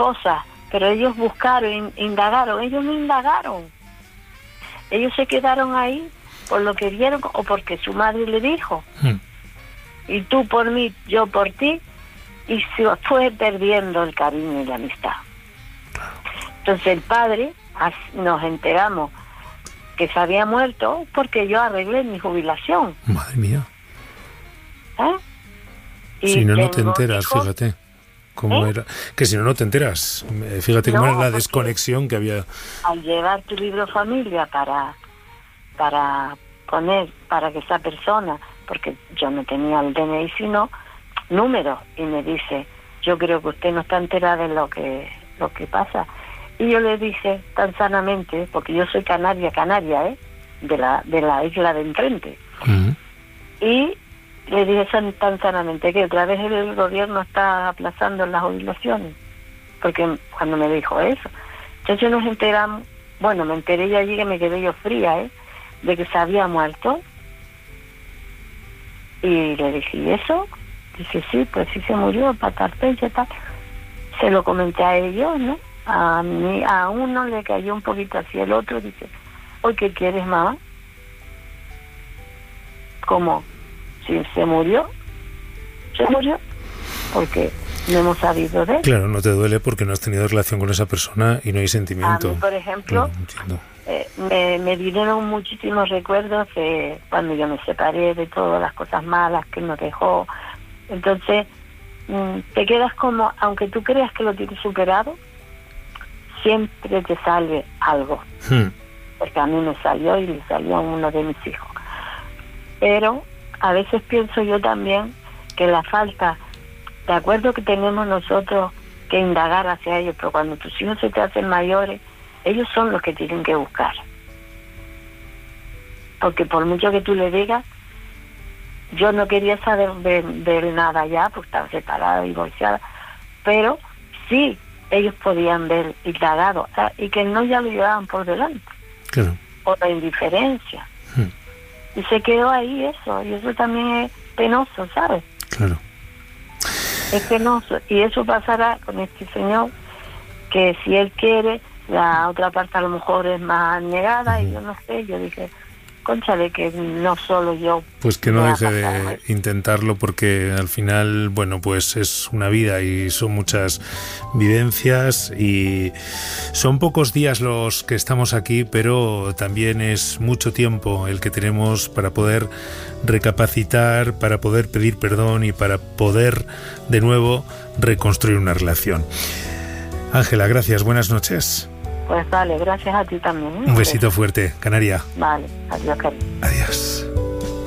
cosas, pero ellos buscaron, indagaron. Ellos no indagaron. Ellos se quedaron ahí por lo que vieron o porque su madre le dijo. Y tú por mí, yo por ti, y se fue perdiendo el cariño y la amistad. Entonces el padre, nos enteramos que se había muerto porque yo arreglé mi jubilación. Madre mía. Y si no te enteras, fíjate cómo era. Que si no te enteras, fíjate cómo era la desconexión que había. Al llevar tu libro familia para poner, para que esa persona, porque yo no tenía el DNI sino número, y me dice, yo creo que usted no está enterada de lo que pasa. Y yo le dije tan sanamente, porque yo soy canaria, de la isla de enfrente. Y le dije tan sanamente que otra vez el gobierno está aplazando las jubilaciones, porque cuando me dijo eso, entonces nos enteramos, bueno, me enteré yo allí que me quedé yo fría, de que se había muerto. Y le dije, ¿y eso? Dice, sí, pues sí se murió, patarpecha, tal. Se lo comenté a ellos, ¿no? A uno le cayó un poquito así, el otro dice, ¿hoy qué quieres, mamá? ¿Cómo? Si se murió, porque no hemos sabido de él. Claro, no te duele porque no has tenido relación con esa persona y no hay sentimiento. A mí, por ejemplo, me vinieron muchísimos recuerdos de cuando yo me separé, de todas las cosas malas que nos dejó. Entonces, te quedas como, aunque tú creas que lo tienes superado, siempre te sale algo. Porque a mí me salió y le salió a uno de mis hijos. Pero a veces pienso yo también que la falta de acuerdo que tenemos nosotros que indagar hacia ellos, pero cuando tus hijos se te hacen mayores, ellos son los que tienen que buscar. Porque por mucho que tú le digas, yo no quería saber de él nada ya, porque estaba separada, divorciada, pero sí, ellos podían ver indagado, y que no ya lo llevaban por delante. Claro. O la indiferencia. Y se quedó ahí eso, y eso también es penoso, ¿sabes? Claro. Es penoso, y eso pasará con este señor, que si él quiere, la otra parte a lo mejor es más negada, y yo no sé, yo dije, cónchale, que no solo yo. Pues que no deje de intentarlo, porque al final, bueno, pues es una vida y son muchas vivencias y son pocos días los que estamos aquí, pero también es mucho tiempo el que tenemos para poder recapacitar, para poder pedir perdón y para poder de nuevo reconstruir una relación. Ángela, gracias, buenas noches. Pues vale, gracias a ti también. Un besito fuerte, Canaria. Vale, adiós, cariño. Adiós.